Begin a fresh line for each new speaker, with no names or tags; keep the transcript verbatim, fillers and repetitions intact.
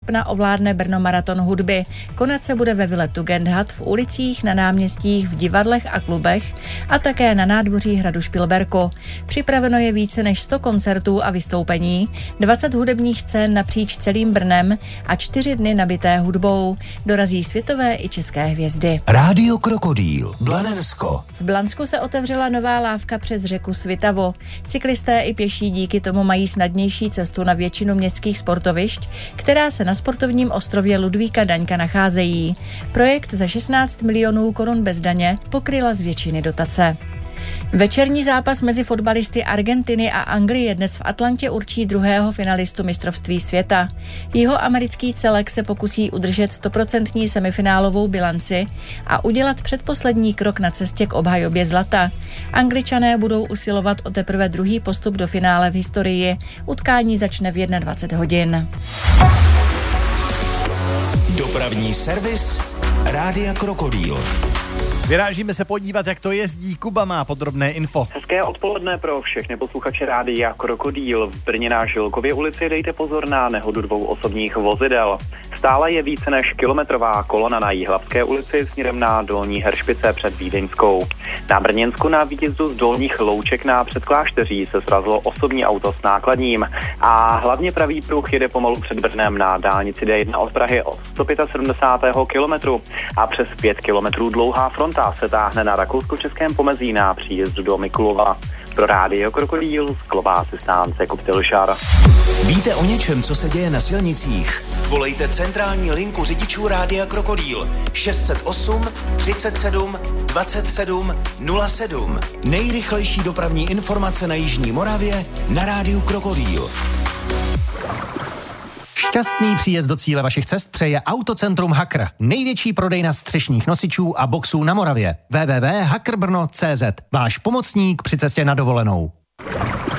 srpna ovládne Brno maraton hudby. Konat se bude ve Vile Tugendhat, v ulicích, na náměstích, v divadlech a klubech a také na nádvoří hradu Špilberku. Připraveno je více než sto koncertů a vystoupení, dvacet hudebních scén napříč celým Brnem a čtyři dny nabité hudbou. Dorazí světové i české hvězdy.
Rádio Krokodýl, Blanensko.
V Blansku se otevřela nová lávka přes řeku Svitavo. Cyklisté i pěší díky tomu mají snadnější cestu na většinu městských sportovišť, která se na sportovním ostrově Ludvíka Daňka nacházejí. Projekt za šestnáct milionů korun bez daně pokryla z většiny dotace. Večerní zápas mezi fotbalisty Argentiny a Anglie dnes v Atlantě určí druhého finalistu mistrovství světa. Jihoamerický celek se pokusí udržet stoprocentní semifinálovou bilanci a udělat předposlední krok na cestě k obhajobě zlata. Angličané budou usilovat o teprve druhý postup do finále v historii. Utkání začne v dvacet jedna hodin.
Dopravní servis Rádia Krokodýl.
Vyrážíme se podívat, jak to jezdí. Kuba má podrobné info.
Hezké odpoledne pro všechny posluchače Rádia Krokodýl. V Brně na Žilkově ulici dejte pozor na nehodu dvou osobních vozidel. Stále je více než kilometrová kolona na Jihlavské ulici směrem na Dolní Heršpice před Vídeňskou. Na Brněnsku na výjezdu z Dolních Louček na Předklášteří se srazilo osobní auto s nákladním a hlavně pravý pruh jede pomalu před Brnem na dálnici D jedna od Prahy od sto sedmdesát pět kilometrů a přes pět kilometrů dlouhá fronta se táhne na rakousko-českém pomezí na příjezdu do Mikulova. Pro Rádio Krokodýl z klobásy stánce Koptilšar.
Víte o něčem, co se děje na silnicích? Volejte centrální linku řidičů Rádia Krokodýl šest set osm třicet sedm dvacet sedm nula sedm. Nejrychlejší dopravní informace na jižní Moravě na Rádiu Krokodýl.
Šťastný příjezd do cíle vašich cest přeje Autocentrum Hakr. Největší prodejna střešních nosičů a boxů na Moravě. w w w tečka hakr brno tečka c z. Váš pomocník při cestě na dovolenou.